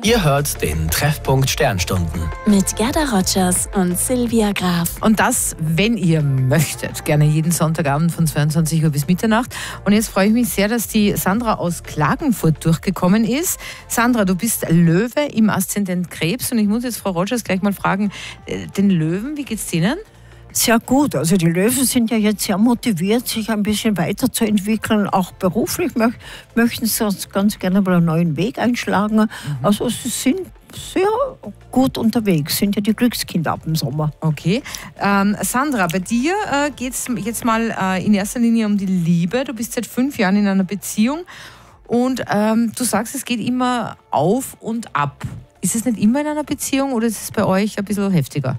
Ihr hört den Treffpunkt Sternstunden. Mit Gerda Rogers und Silvia Graf. Und das, wenn ihr möchtet, gerne jeden Sonntagabend von 22 Uhr bis Mitternacht. Und jetzt freue ich mich sehr, dass die Sandra aus Klagenfurt durchgekommen ist. Sandra, du bist Löwe im Aszendent Krebs und ich muss jetzt Frau Rogers gleich mal fragen, den Löwen, wie geht's denen? Sehr gut. Also die Löwen sind ja jetzt sehr motiviert, sich ein bisschen weiterzuentwickeln. Auch beruflich möchten sie ganz gerne mal einen neuen Weg einschlagen. Also sie sind sehr gut unterwegs, sind ja die Glückskinder ab dem Sommer. Okay. Sandra, bei dir geht es jetzt mal in erster Linie um die Liebe. Du bist seit 5 Jahren in einer Beziehung und du sagst, es geht immer auf und ab. Ist es nicht immer in einer Beziehung oder ist es bei euch ein bisschen heftiger?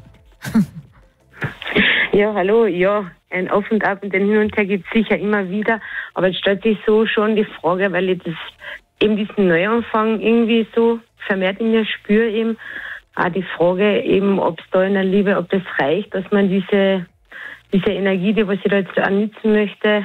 Ja, hallo, ja, ein Auf und Ab und den Hin und Her gibt es sicher immer wieder, aber es stellt sich so schon die Frage, weil ich das eben diesen Neuanfang irgendwie so vermehrt in mir spüre, eben auch die Frage eben, ob es da in der Liebe, ob das reicht, dass man diese Energie, die was ich da jetzt auch nutzen möchte,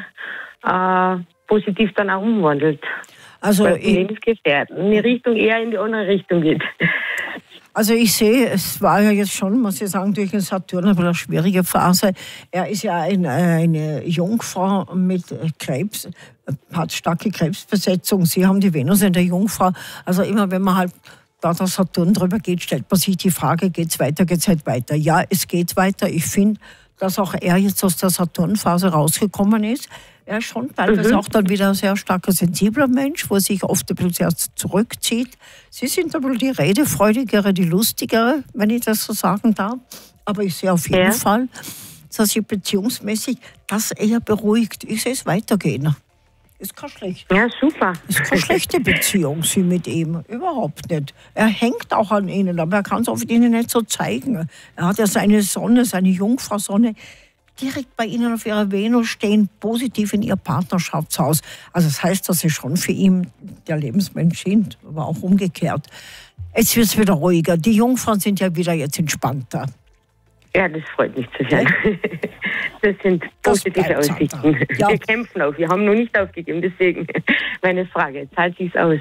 positiv dann auch umwandelt. Also weil Lebensgefährten in die Richtung eher in die andere Richtung geht. Also ich sehe, es war ja jetzt schon, muss ich sagen, durch den Saturn eine schwierige Phase. Er ist ja eine Jungfrau mit Krebs, hat starke Krebsbesetzung. Sie haben die Venus in der Jungfrau. Also immer wenn man halt da der Saturn drüber geht, stellt man sich die Frage, geht's weiter, geht's halt weiter? Ja, es geht weiter. Ich finde, dass auch er jetzt aus der Saturnphase rausgekommen ist. Er ist schon teilweise auch dann wieder ein sehr starker, sensibler Mensch, wo er sich oft ein bisschen zurückzieht. Sie sind aber die redefreudigere, die lustigere, wenn ich das so sagen darf. Aber ich sehe auf jeden Fall, dass sie beziehungsmäßig das eher beruhigt. Ich sehe es weitergehen. Ist kein schlecht. Ja, super. Ist keine schlechte Beziehung, sie mit ihm. Überhaupt nicht. Er hängt auch an ihnen, aber er kann es oft ihnen nicht so zeigen. Er hat ja seine Sonne, seine Jungfrau-Sonne, direkt bei Ihnen auf Ihrer Venus stehen, positiv in Ihr Partnerschaftshaus. Also das heißt, dass Sie schon für ihn der Lebensmensch sind, aber auch umgekehrt. Jetzt wird es wieder ruhiger. Die Jungfrauen sind ja wieder jetzt entspannter. Ja, das freut mich zu hören. Das sind positive Aussichten. Ja. Wir kämpfen auf, wir haben noch nicht aufgegeben, deswegen meine Frage, zahlt sich's aus?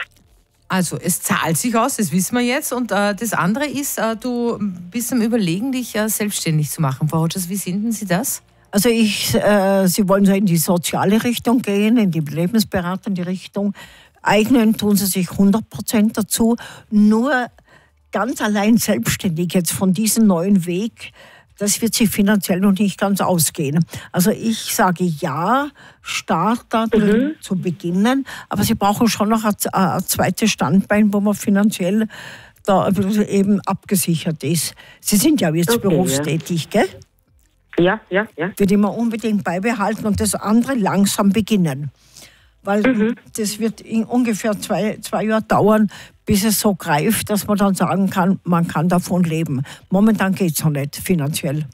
Also es zahlt sich aus, das wissen wir jetzt. Und das andere ist, du bist am Überlegen, dich selbstständig zu machen. Frau Rogers, wie finden Sie das? Also Sie wollen so in die soziale Richtung gehen, in die lebensberatende Richtung. Eignen tun Sie sich 100% dazu. Nur ganz allein selbstständig jetzt von diesem neuen Weg, das wird sich finanziell noch nicht ganz ausgehen. Also ich sage ja, Start da drin zu beginnen, aber Sie brauchen schon noch ein zweites Standbein, wo man finanziell da eben abgesichert ist. Sie sind ja jetzt berufstätig, gell? Ja. Würde ich mir unbedingt beibehalten und das andere langsam beginnen. Weil das wird in ungefähr zwei Jahre dauern, bis es so greift, dass man dann sagen kann, man kann davon leben. Momentan geht es noch nicht finanziell.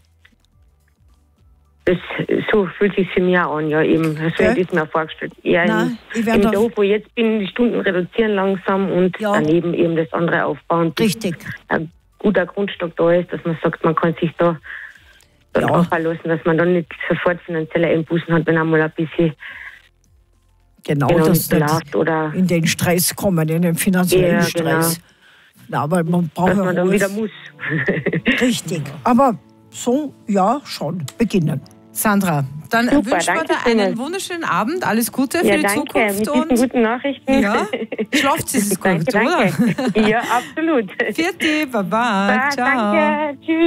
So fühlt sich für mich auch an, ja eben. So hätte ich es mir vorgestellt. Eher im Dorf, wo ich jetzt bin, die Stunden reduzieren langsam und daneben eben das andere aufbauen. Richtig. Ein guter Grundstock da ist, dass man sagt, man kann sich da aufhalten lassen, dass man dann nicht sofort finanzielle Einbußen hat, wenn einmal ein bisschen Genau, dass oder in den Stress kommen, in den finanziellen Stress. Ja, aber man braucht dass man dann wieder muss. Richtig, aber so, ja, schon, beginnen. Sandra, dann wünschen wir dir einen wunderschönen Abend, alles Gute für die Zukunft. Mit diesen guten Nachrichten. Ja, schlaft es gut, oder? Ja, absolut. Vierte, Baba, ciao. Danke, tschüss.